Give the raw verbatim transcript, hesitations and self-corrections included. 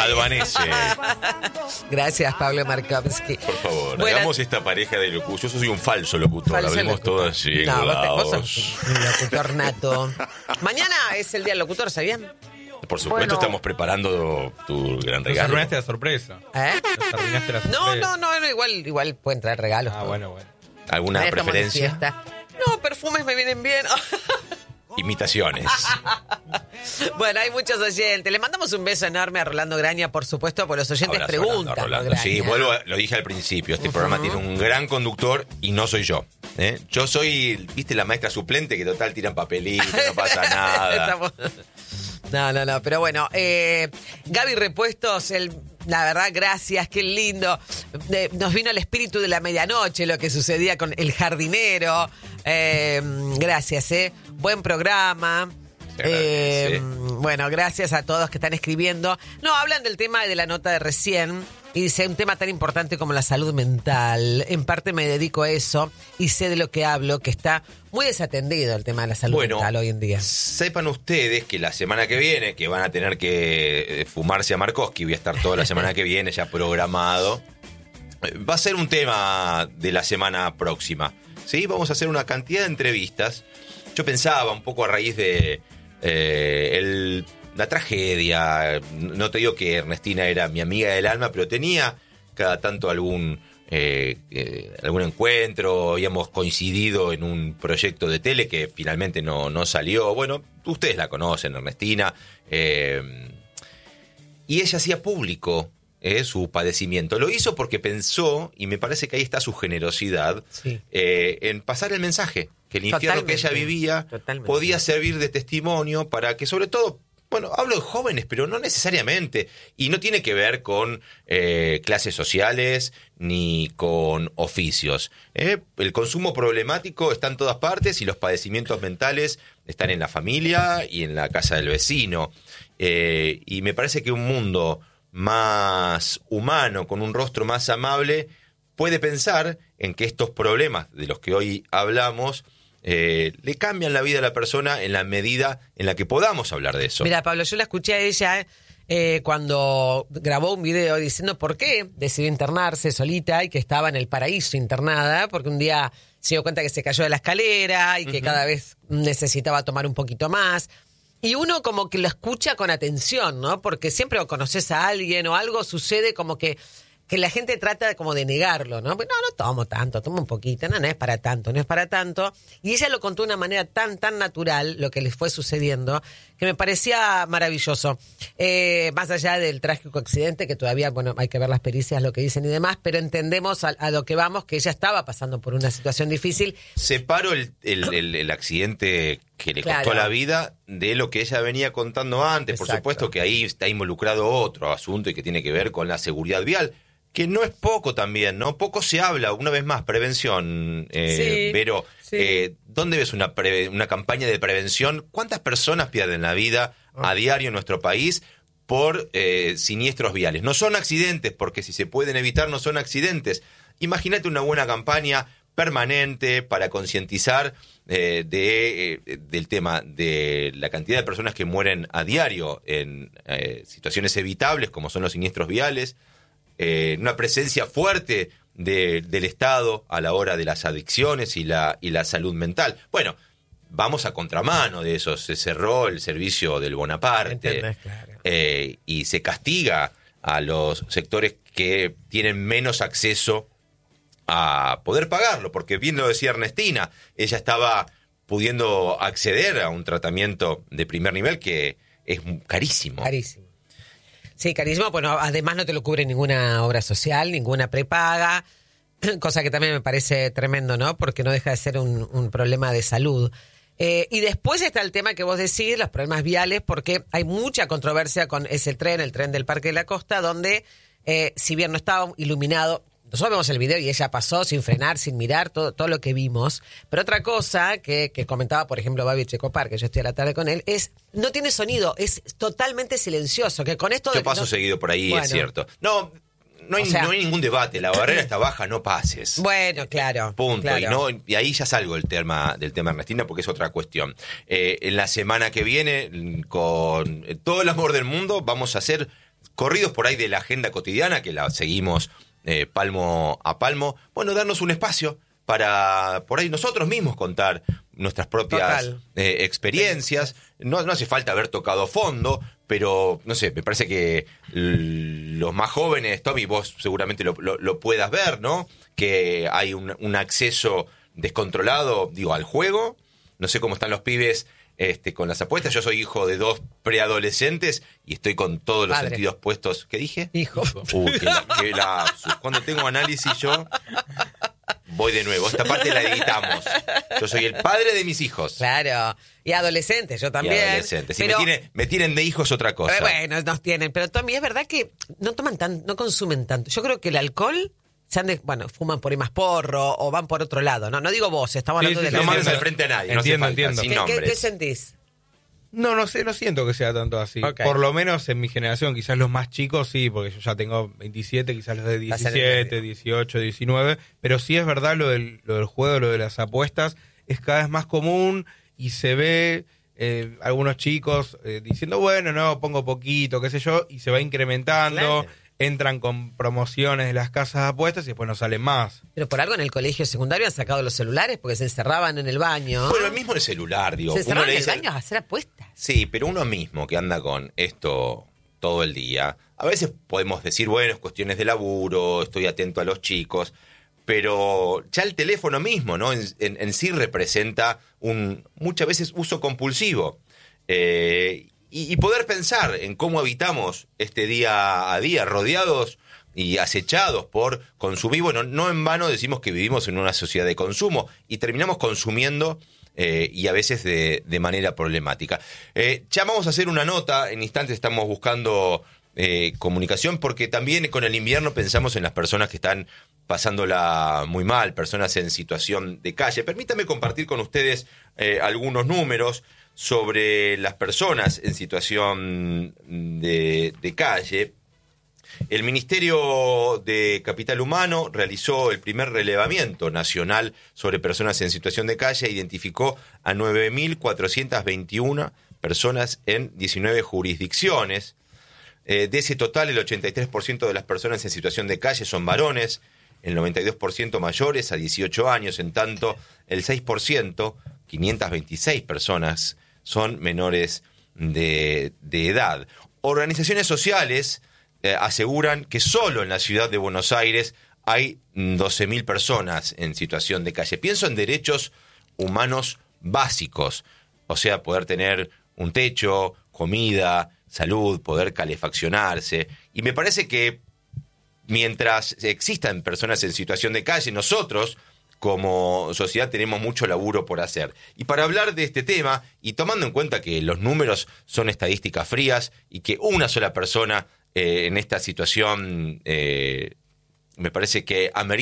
Albanese. Gracias, Pablo Markovsky. Por favor, Bueno, hagamos esta pareja de locutores. Yo soy un falso locutor, falso hablemos locutor. todos así, No, vos, te- vos engolados. sos un locutor nato. Mañana es el día del locutor, ¿sabían? Por supuesto, Bueno. estamos preparando tu gran Nos regalo. arruinaste la sorpresa. ¿Eh? Nos arruinaste la sorpresa. No, no, no, no, igual, igual pueden traer regalos. Ah, todo. bueno, bueno. ¿Alguna Mañana estamos de preferencia? fiesta. No, perfumes me vienen bien. Imitaciones. Bueno, hay muchos oyentes. Le mandamos un beso enorme a Rolando Graña, por supuesto, por los oyentes Abrazo, preguntan. Rolando, Rolando. Graña. Sí, vuelvo, a- lo dije al principio, este programa tiene un gran conductor y no soy yo. ¿eh? Yo soy, viste, la maestra suplente que total tiran papelitos, no pasa nada. Estamos- No, no, no, pero bueno, eh, Gaby Repuestos, el, la verdad, gracias, qué lindo. De- nos vino el espíritu de la medianoche, lo que sucedía con el jardinero. Eh, gracias, ¿eh? Buen programa. Se agradece. Eh, bueno, gracias a todos que están escribiendo. No, hablan del tema de la nota de recién. Y dice, un tema tan importante como la salud mental. En parte me dedico a eso y sé de lo que hablo, que está muy desatendido el tema de la salud Bueno, mental hoy en día. sepan ustedes que la semana que viene, que van a tener que eh, fumarse a Markovsky, voy a estar toda la semana que viene ya programado, eh, va a ser un tema de la semana próxima. ¿Sí? Vamos a hacer una cantidad de entrevistas. Yo pensaba un poco a raíz de eh, el... la tragedia, no te digo que Ernestina era mi amiga del alma, pero tenía cada tanto algún eh, eh, algún encuentro, habíamos coincidido en un proyecto de tele que finalmente no, no salió. Bueno, ustedes la conocen, Ernestina, eh, y ella hacía público eh, su padecimiento. Lo hizo porque pensó, y me parece que ahí está su generosidad, Sí. eh, en pasar el mensaje, que el infierno que ella Totalmente. vivía Totalmente. podía servir de testimonio para que, sobre todo, bueno, hablo de jóvenes, pero no necesariamente, y no tiene que ver con eh, clases sociales ni con oficios. ¿eh? El consumo problemático está en todas partes y los padecimientos mentales están en la familia y en la casa del vecino. Eh, y me parece que un mundo más humano, con un rostro más amable, puede pensar en que estos problemas de los que hoy hablamos eh, le cambian la vida a la persona en la medida en la que podamos hablar de eso. Mira, Pablo, yo la escuché a ella eh, cuando grabó un video diciendo por qué decidió internarse solita y que estaba en el paraíso internada, porque un día se dio cuenta que se cayó de la escalera y que Ujú. cada vez necesitaba tomar un poquito más. Y uno como que lo escucha con atención, ¿no? Porque siempre o conoces a alguien o algo sucede como que, que la gente trata como de negarlo, ¿no? Pues, no, no tomo tanto, tomo un poquito, no, no es para tanto, no es para tanto. Y ella lo contó de una manera tan, tan natural, lo que les fue sucediendo, que me parecía maravilloso. Eh, más allá del trágico accidente, que todavía, bueno, hay que ver las pericias, lo que dicen y demás, pero entendemos a, a lo que vamos, que ella estaba pasando por una situación difícil. Separo el, el, el, el accidente que le Claro. costó la vida de lo que ella venía contando antes. Por Exacto. supuesto que ahí está involucrado otro asunto y que tiene que ver con la seguridad vial, que no es poco también, ¿no? Poco se habla, una vez más, prevención, eh, Sí, pero sí. eh, ¿dónde ves una, pre- una campaña de prevención? ¿Cuántas personas pierden la vida a diario en nuestro país por eh, siniestros viales? No son accidentes, porque si se pueden evitar no son accidentes. Imagínate una buena campaña permanente para concientizar eh, de, eh, del tema de la cantidad de personas que mueren a diario en eh, situaciones evitables como son los siniestros viales, eh, una presencia fuerte de, del Estado a la hora de las adicciones y la, y la salud mental. Bueno, vamos a contramano de eso. Se cerró el servicio del Bonaparte ¿Entendés? Claro. eh, y se castiga a los sectores que tienen menos acceso a poder pagarlo, porque bien lo decía Ernestina, ella estaba pudiendo acceder a un tratamiento de primer nivel que es carísimo. Carísimo. Sí, carísimo. Bueno, además no te lo cubre ninguna obra social, ninguna prepaga, cosa que también me parece tremendo, ¿no? Porque no deja de ser un, un problema de salud. Eh, y después está el tema que vos decís, los problemas viales, porque hay mucha controversia con ese tren, el tren del Parque de la Costa, donde eh, si bien no estaba iluminado, nosotros vemos el video y ella pasó sin frenar, sin mirar, todo, todo lo que vimos. Pero otra cosa que, que comentaba, por ejemplo, Babi Checopar, que yo estoy a la tarde con él, es no tiene sonido, es totalmente silencioso. Que con esto Yo de- paso no- seguido por ahí, Bueno. es cierto. No, no hay, O sea- no hay ningún debate, la barrera está baja, no pases. Bueno, claro. Punto. claro. Y, no, y ahí ya salgo del tema, del tema Ernestina porque es otra cuestión. Eh, en la semana que viene, con todo el amor del mundo, vamos a hacer corridos por ahí de la agenda cotidiana, que la seguimos eh, palmo a palmo, bueno, darnos un espacio para por ahí nosotros mismos contar nuestras propias eh, experiencias. No, no hace falta haber tocado fondo, pero no sé, me parece que l- los más jóvenes, Tommy, vos seguramente lo, lo, lo puedas ver, ¿no? Que hay un, un acceso descontrolado, digo, al juego. No sé cómo están los pibes este, con las apuestas. Yo soy hijo de dos preadolescentes y estoy con todos los Padre. sentidos puestos. ¿Qué dije? Hijo. Uh, qué, la- qué lapsus. Cuando tengo análisis yo voy de nuevo. Esta parte la editamos. Yo soy el padre de mis hijos. Claro. Y adolescentes, yo Y también. adolescentes. Si Pero- me, tienen, me tienen de hijos otra cosa. Eh, bueno, nos tienen. Pero Tommy, es verdad que no toman tan, no consumen tanto. Yo creo que el alcohol, se han de- bueno, fuman por ahí más porro o van por otro lado. No, no digo vos, estamos Sí, hablando sí, de sí, No la mandes entiendo. al frente a nadie. Entiendo, no hace falta, entiendo. sin ¿Qué, qué, nombres. qué sentís? No, no sé, no siento que sea tanto así. Ok. Por lo menos en mi generación, quizás los más chicos sí, porque yo ya tengo veintisiete, quizás los de Estás en el diecisiete, medio. dieciocho, diecinueve, pero sí es verdad lo del, lo del juego, lo de las apuestas, es cada vez más común y se ve eh, algunos chicos eh, diciendo, bueno, no, pongo poquito, qué sé yo, y se va incrementando, Claro. entran con promociones de las casas de apuestas y después no salen más. Pero por algo en el colegio secundario han sacado los celulares porque se encerraban en el baño. Bueno, el mismo el celular, digo. se Uno encerraban le en el dice, baño a hacer apuestas. sí, pero uno mismo que anda con esto todo el día, a veces podemos decir, bueno, es cuestiones de laburo, estoy atento a los chicos, pero ya el teléfono mismo, ¿no? En, en- en sí representa un muchas veces uso compulsivo. Eh, y, y poder pensar en cómo habitamos este día a día, rodeados y acechados por consumir. Bueno, no en vano decimos que vivimos en una sociedad de consumo y terminamos consumiendo eh, y a veces de, de manera problemática. Eh, ya vamos a hacer una nota, en instantes estamos buscando eh, comunicación, porque también con el invierno pensamos en las personas que están pasándola muy mal, personas en situación de calle. Permítame compartir con ustedes eh, algunos números sobre las personas en situación de, de calle. El Ministerio de Capital Humano realizó el primer relevamiento nacional sobre personas en situación de calle e identificó a nueve mil cuatrocientas veintiuna personas en diecinueve jurisdicciones. Eh, de ese total, el ochenta y tres por ciento de las personas en situación de calle son varones, el noventa y dos por ciento mayores a dieciocho años, en tanto el seis por ciento, quinientas veintiséis personas, son menores de, de edad. Organizaciones sociales eh, aseguran que solo en la ciudad de Buenos Aires hay doce mil personas en situación de calle. Pienso en derechos humanos básicos, o sea, poder tener un techo, comida, salud, poder calefaccionarse. Y me parece que mientras existan personas en situación de calle, nosotros como sociedad tenemos mucho laburo por hacer. Y para hablar de este tema, y tomando en cuenta que los números son estadísticas frías y que una sola persona eh, en esta situación eh, me parece que amerita